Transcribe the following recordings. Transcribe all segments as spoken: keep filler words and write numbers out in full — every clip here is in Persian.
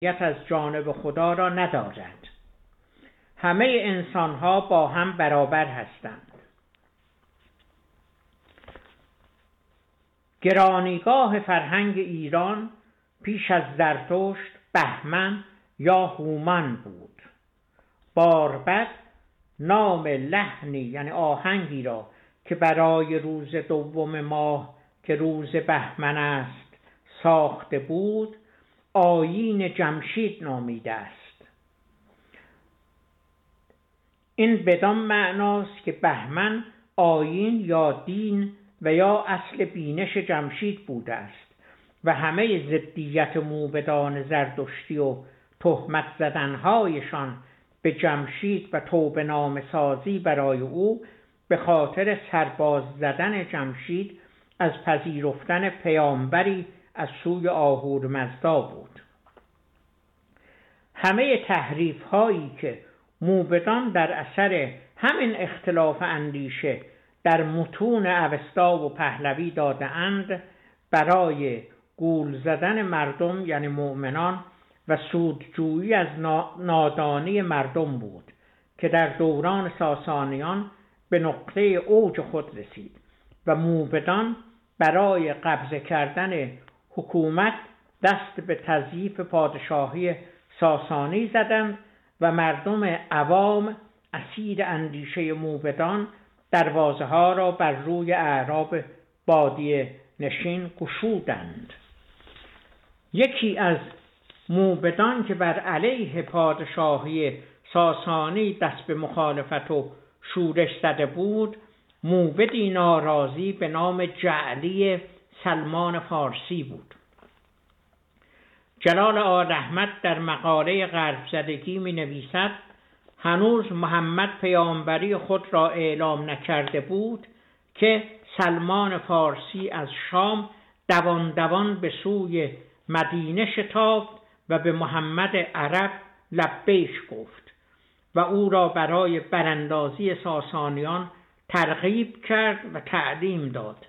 از جانب خدا را ندارد. همه انسان‌ها با هم برابر هستند. گرانیگاه فرهنگ ایران پیش از زرتشت بهمن یا هومن بود. باربد نام لحنی یعنی آهنگی را که برای روز دوم ماه که روز بهمن است ساخته بود آیین جمشید نامیده است. این بدان معناست که بهمن آیین یا دین و یا اصل بینش جمشید بوده است و همه ضدیت موبدان زردشتی و تهمت زدنهایشان به جمشید و توبه نامه سازی برای او به خاطر سرباز زدن جمشید از پذیرفتن پیامبری از سوی آهورمزدا بود. همه تحریف هایی که موبدان در اثر همین اختلاف اندیشه در متون اوستا و پهلوی داده اند برای گول زدن مردم یعنی مؤمنان و سودجویی از نادانی مردم بود که در دوران ساسانیان به نقطه اوج خود رسید و موبدان برای قبضه کردن حکومت دست به تضعیف پادشاهی ساسانی زدند و مردم عوام اسیر اندیشه موبدان دروازه ها را بر روی اعراب بادیه نشین گشودند. یکی از موبدان که بر علیه پادشاهی ساسانی دست به مخالفت و شورش زده بود موبدی ناراضی به نام جعلی سلمان فارسی بود. جلال آل رحمت در مقاله غرب زدگی می نویسد هنوز محمد پیامبری خود را اعلام نکرده بود که سلمان فارسی از شام دوان دوان به سوی مدینه شتافت و به محمد عرب لبیک گفت و او را برای براندازی ساسانیان ترغیب کرد و تعلیم داد.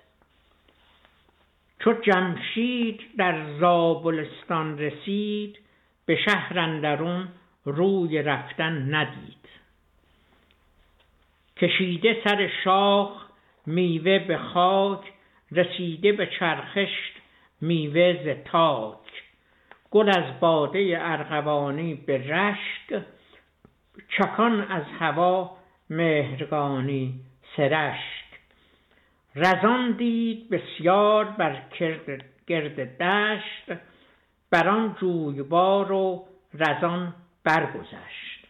چو جمشید در زابلستان رسید به شهر اندرون روی رفتن ندید. کشیده سر شاخ میوه به خاک رسیده به چرخشت میوه ز تاک. گل از باده ارغوانی به رشک چکان از هوا مهرگانی سرشک. رزان دید بسیار بر گرد دشت بران جویبار و رزان برگذشت.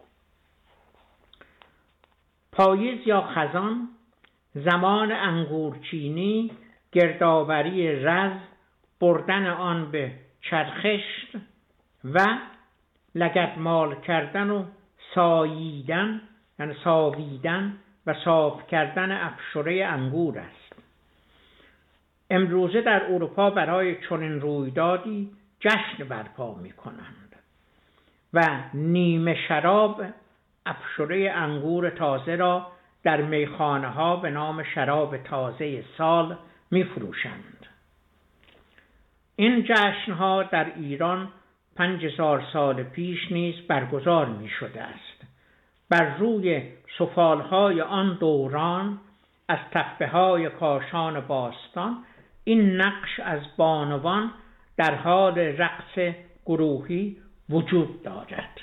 پاییز یا خزان زمان انگورچینی گردآوری رز بردن آن به چرخشت و لگدمال کردن و ساییدن یعنی ساویدن و صاف کردن افشره انگور است. امروزه در اروپا برای چنین رویدادی جشن برپا می کنند و نیمه شراب افشره انگور تازه را در میخانه ها به نام شراب تازه سال می فروشند. این جشن ها در ایران پنج هزار سال پیش نیز برگزار می شده است. بر روی سفالهای آن دوران از تپه های کاشان باستان این نقش از بانوان در حال رقص گروهی وجود دارد.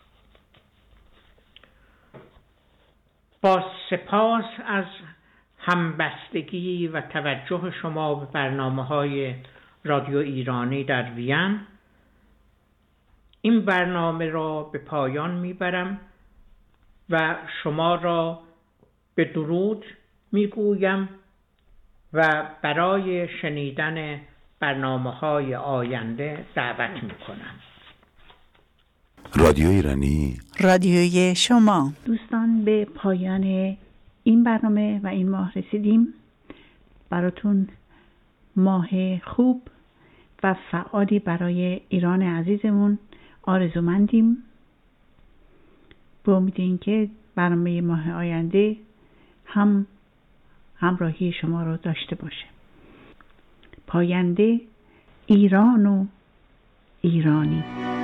با سپاس از همبستگی و توجه شما به برنامه‌های رادیو ایرانی در وین این برنامه را به پایان میبرم و شما را به درود میگویم و برای شنیدن برنامه‌های آینده دعوت میکنم. رادیو ایرانی، رادیوی شما. دوستان به پایان این برنامه و این ماه رسیدیم. براتون ماه خوب و فعالی برای ایران عزیزمون آرزومندیم. به امید اینکه برنامه ماه آینده هم همراهی شما رو داشته باشه. پاینده ایران و ایرانی.